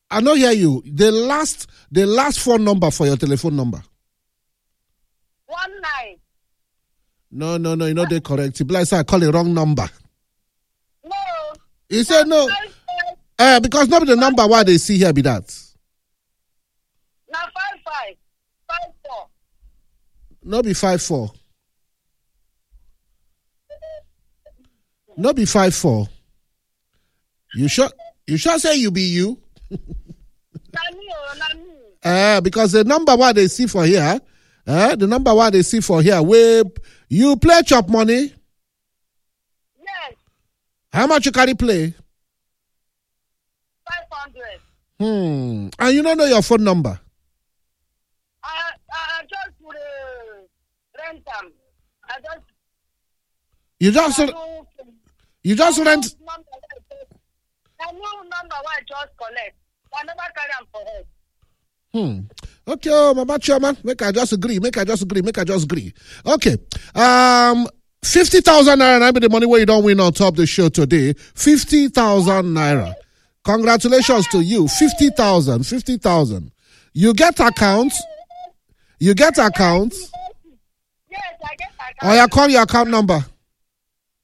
I don't hear you. The last phone number for your telephone number. 19. No, you know they correct. Like say I call the wrong number. No. He said no. 55. Because not the number why they see here be that. Now 55. 54. No be 54. No be 54. You sure say you be you? Because the number what they see for here, where you play chop money. Yes. How much you carry play? 500. And you don't know your phone number. I just put a rent them. You just rent. I know number why I just collect. I never carry them for head. Okay, Mama Chairman. Make I just agree. Okay. 50,000 naira. I be the money where you don't win on top of the show today. 50,000 naira. Congratulations to you. 50,000. You get accounts. Yes, I get account. Or you call your account number.